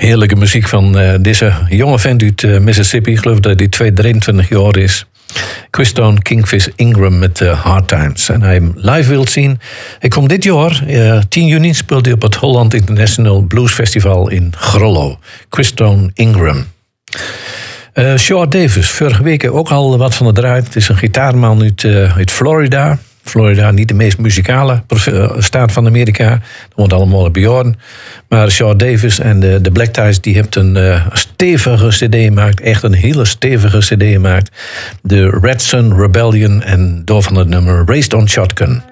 Heerlijke muziek van deze jonge vent uit Mississippi. Ik geloof dat hij 23 jaar is. Christone Kingfish Ingram met Hard Times. En hij hem live wilt zien. Hij komt dit jaar, 10 juni, speelt hij op het Holland International Blues Festival in Grollo. Christone Ingram. Shaw Davis, vorige week ook al wat van de draai. Het is een gitaarman uit Florida. Florida, niet de meest muzikale staat van Amerika. Dat wordt allemaal bejaarden. Maar Shaw Davis en de Black Ties, die hebben een stevige cd gemaakt. Echt een hele stevige cd gemaakt. De Red Sun Rebellion en door van het nummer Raised on Shotgun.